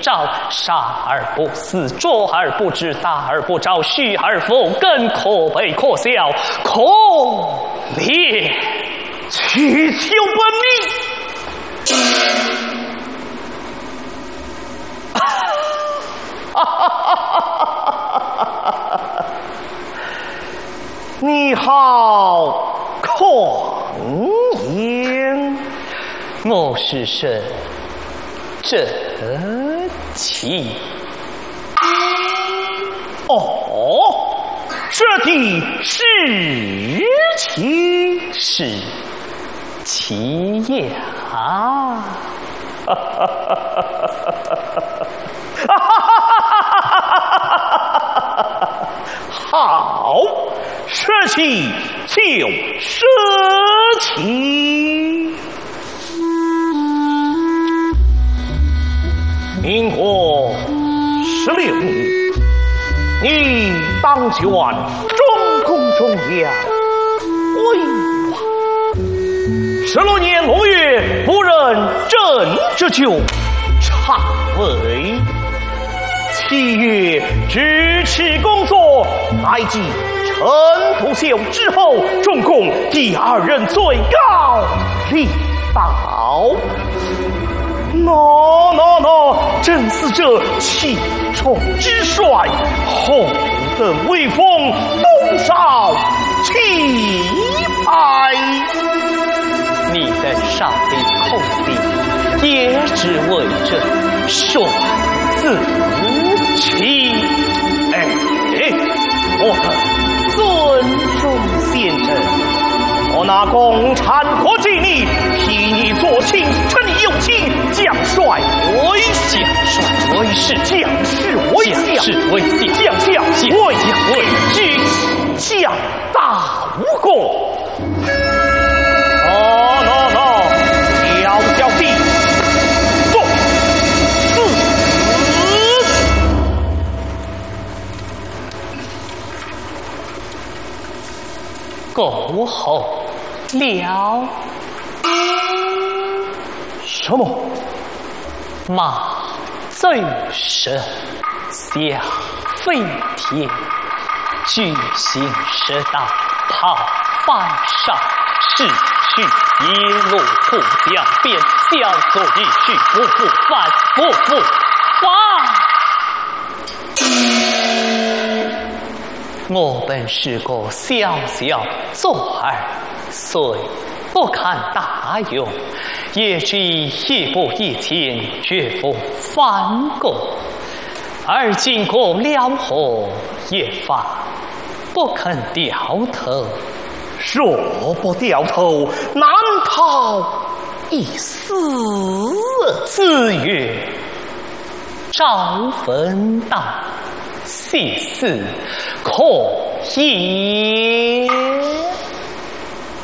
招，杀而不死，捉而不止，打而不着，虚而否更，可悲可笑，可怜， 去求本命。你好狂言， 我是神这奇。 哦，这的是奇， 是奇也啊！ 好，舍弃就舍弃。民国16年，你当选中共中央委员，16年6月不任政治局常委，7月支持工作乃至陈独秀之后，中共第2任最高领导。正是这其中之帅，红灯威风，东少气派。 你的上帝后帝，也只为这帅字旗。 我的尊重先生，我拿共产国际你替你做亲，称你有亲，将帅为将帅为士，将士为将为将将为军，将大无功。小弟作死。 苟后了。 什么？ 马最神下飞天，举行射道，炮翻上，逝去一路不两边，交作一去不复返，不复返。我本是个小小作儿，虽不堪大用，也知一步一前，绝不反攻。而今攻了后，也反不肯掉头。 若不掉头，难逃一死。 自曰：朝分道，夕死可言。